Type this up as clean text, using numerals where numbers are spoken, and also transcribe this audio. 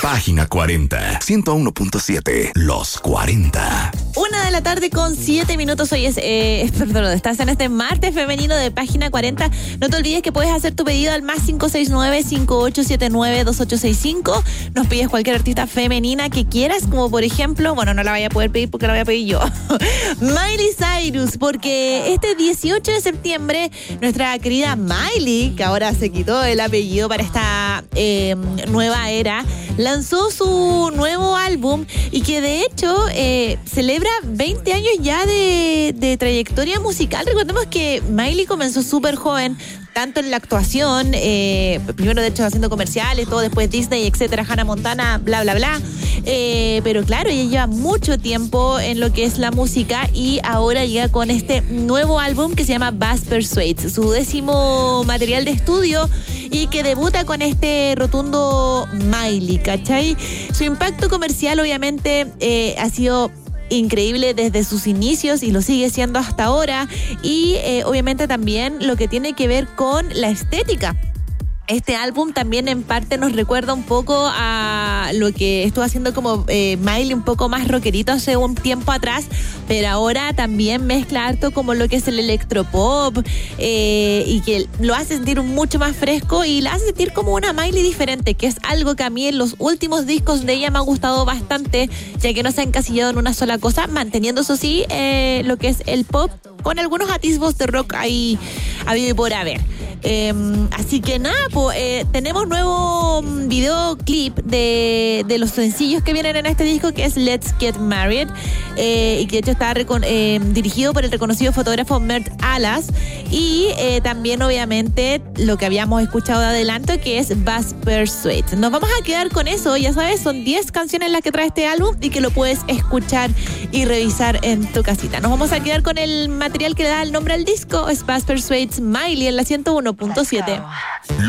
Página 40, 101.7, Los 40. 1:07. Hoy estás en este martes femenino de Página 40. No te olvides que puedes hacer tu pedido al más 569-5879-2865. Nos pides cualquier artista femenina que quieras, como por ejemplo, no la voy a poder pedir porque la voy a pedir yo. Miley Cyrus, porque este 18 de septiembre, nuestra querida Miley, que ahora se quitó el apellido para esta nueva era, lanzó su nuevo álbum y que de hecho celebra 20 años ya de trayectoria musical. Recordemos que Miley comenzó súper joven, tanto en la actuación, primero de hecho haciendo comerciales, todo después Disney, etcétera, Hannah Montana, bla, bla, bla. Pero claro, ella lleva mucho tiempo en lo que es la música y ahora llega con este nuevo álbum que se llama Buzz Persuades, su 10º material de estudio y que debuta con este rotundo Miley, ¿cachai? Su impacto comercial obviamente ha sido increíble desde sus inicios y lo sigue siendo hasta ahora y obviamente también lo que tiene que ver con la estética. Este álbum también en parte nos recuerda un poco a lo que estuvo haciendo como Miley, un poco más rockerito hace un tiempo atrás, pero ahora también mezcla harto como lo que es el electropop y que lo hace sentir mucho más fresco y la hace sentir como una Miley diferente, que es algo que a mí en los últimos discos de ella me ha gustado bastante, ya que no se ha encasillado en una sola cosa, manteniendo eso sí lo que es el pop con algunos atisbos de rock ahí habido y por haber. Así que nada, tenemos nuevo videoclip de los sencillos que vienen en este disco, que es Let's Get Married, y que de hecho está dirigido por el reconocido fotógrafo Mert Alas, y también obviamente lo que habíamos escuchado de adelanto, que es Buzz Persuades. Nos vamos a quedar con eso, ya sabes, son 10 canciones las que trae este álbum y que lo puedes escuchar y revisar en tu casita. Nos vamos a quedar con el material que le da el nombre al disco, es Buzz Persuades Miley en la 101.7.